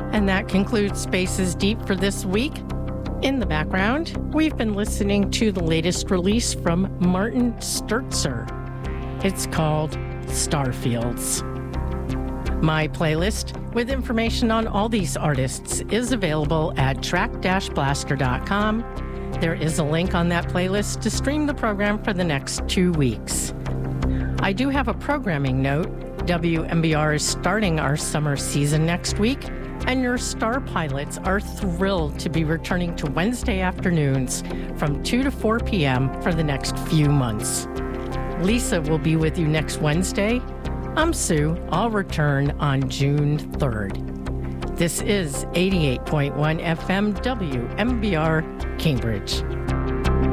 And that concludes Spaces Deep for this week. In the background, we've been listening to the latest release from Martin Sturzer. It's called Starfields. My playlist with information on all these artists is available at track-blaster.com. There is a link on that playlist to stream the program for the next 2 weeks. I do have a programming note. WMBR is starting our summer season next week, and your star pilots are thrilled to be returning to Wednesday afternoons from 2 to 4 p.m. for the next few months. Lisa will be with you next Wednesday. I'm Sue. I'll return on June 3rd. This is 88.1 FM WMBR Cambridge.